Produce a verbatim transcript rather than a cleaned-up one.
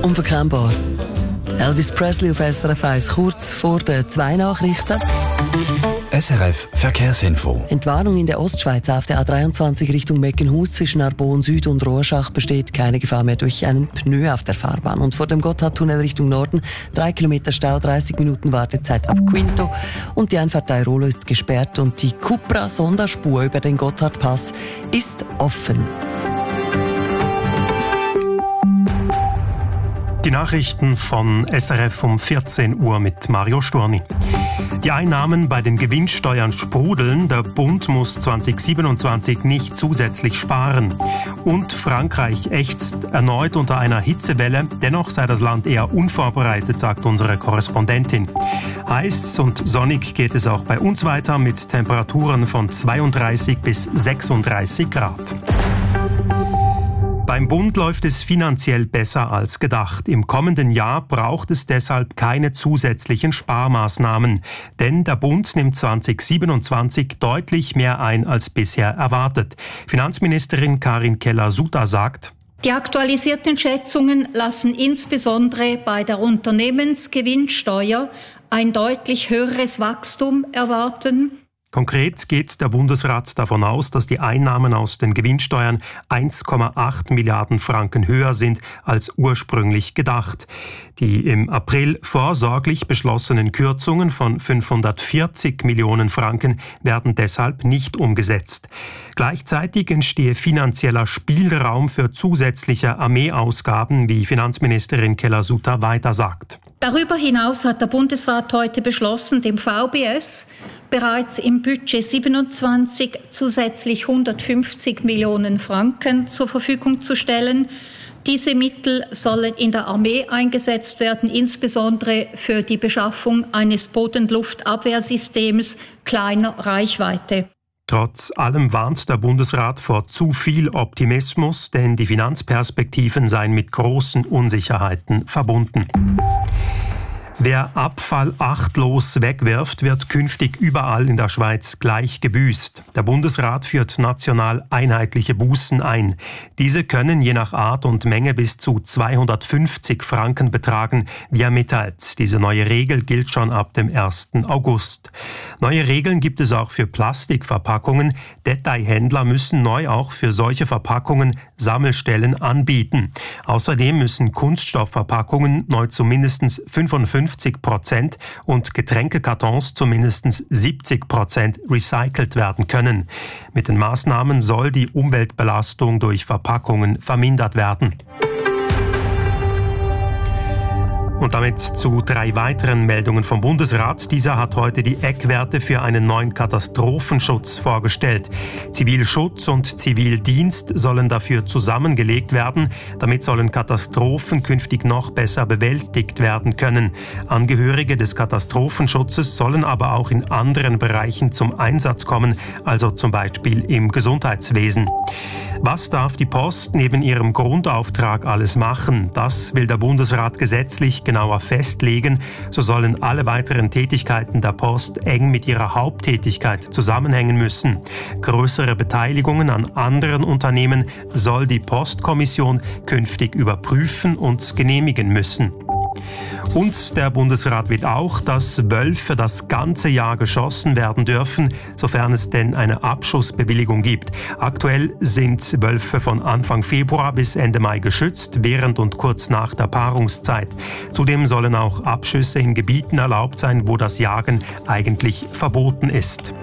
Unverkennbar. Elvis Presley auf S R F eins kurz vor den zwei Nachrichten. S R F Verkehrsinfo. Entwarnung in der Ostschweiz auf der A dreiundzwanzig Richtung Meckenhus zwischen Arbon Süd und Rorschach besteht keine Gefahr mehr durch einen Pneu auf der Fahrbahn. Und vor dem Gotthardtunnel Richtung Norden drei Kilometer Stau, dreißig Minuten Wartezeit ab Quinto. Und die Einfahrt Airolo ist gesperrt und die Cupra-Sonderspur über den Gotthardpass ist offen. Die Nachrichten von S R F um vierzehn Uhr mit Mario Storni. Die Einnahmen bei den Gewinnsteuern sprudeln. Der Bund muss zwanzig siebenundzwanzig nicht zusätzlich sparen. Und Frankreich ächzt erneut unter einer Hitzewelle. Dennoch sei das Land eher unvorbereitet, sagt unsere Korrespondentin. Heiß und sonnig geht es auch bei uns weiter mit Temperaturen von zweiunddreißig bis sechsunddreißig Grad. Beim Bund läuft es finanziell besser als gedacht. Im kommenden Jahr braucht es deshalb keine zusätzlichen Sparmaßnahmen. Denn der Bund nimmt zwanzig siebenundzwanzig deutlich mehr ein als bisher erwartet. Finanzministerin Karin Keller-Sutter sagt: Die aktualisierten Schätzungen lassen insbesondere bei der Unternehmensgewinnsteuer ein deutlich höheres Wachstum erwarten. Konkret geht der Bundesrat davon aus, dass die Einnahmen aus den Gewinnsteuern eins Komma acht Milliarden Franken höher sind als ursprünglich gedacht. Die im April vorsorglich beschlossenen Kürzungen von fünfhundertvierzig Millionen Franken werden deshalb nicht umgesetzt. Gleichzeitig entstehe finanzieller Spielraum für zusätzliche Armeeausgaben, wie Finanzministerin Keller-Sutter weiter sagt. Darüber hinaus hat der Bundesrat heute beschlossen, dem V B S bereits im Budget siebenundzwanzig zusätzlich hundertfünfzig Millionen Franken zur Verfügung zu stellen. Diese Mittel sollen in der Armee eingesetzt werden, insbesondere für die Beschaffung eines Bodenluftabwehrsystems kleiner Reichweite. Trotz allem warnt der Bundesrat vor zu viel Optimismus, denn die Finanzperspektiven seien mit großen Unsicherheiten verbunden. Wer Abfall achtlos wegwirft, wird künftig überall in der Schweiz gleich gebüßt. Der Bundesrat führt national einheitliche Bußen ein. Diese können je nach Art und Menge bis zu zweihundertfünfzig Franken betragen, wie er mitteilt. Diese neue Regel gilt schon ab dem ersten August. Neue Regeln gibt es auch für Plastikverpackungen. Detailhändler müssen neu auch für solche Verpackungen Sammelstellen anbieten. Außerdem müssen Kunststoffverpackungen neu zu mindestens fünfundfünfzig Prozent und Getränkekartons zu mindestens siebzig Prozent recycelt werden können. Mit den Maßnahmen soll die Umweltbelastung durch Verpackungen vermindert werden. Und damit zu drei weiteren Meldungen vom Bundesrat. Dieser hat heute die Eckwerte für einen neuen Katastrophenschutz vorgestellt. Zivilschutz und Zivildienst sollen dafür zusammengelegt werden. Damit sollen Katastrophen künftig noch besser bewältigt werden können. Angehörige des Katastrophenschutzes sollen aber auch in anderen Bereichen zum Einsatz kommen, also zum Beispiel im Gesundheitswesen. Was darf die Post neben ihrem Grundauftrag alles machen? Das will der Bundesrat gesetzlich genauer festlegen. So sollen alle weiteren Tätigkeiten der Post eng mit ihrer Haupttätigkeit zusammenhängen müssen. Größere Beteiligungen an anderen Unternehmen soll die Postkommission künftig überprüfen und genehmigen müssen. Und der Bundesrat will auch, dass Wölfe das ganze Jahr geschossen werden dürfen, sofern es denn eine Abschussbewilligung gibt. Aktuell sind Wölfe von Anfang Februar bis Ende Mai geschützt, während und kurz nach der Paarungszeit. Zudem sollen auch Abschüsse in Gebieten erlaubt sein, wo das Jagen eigentlich verboten ist.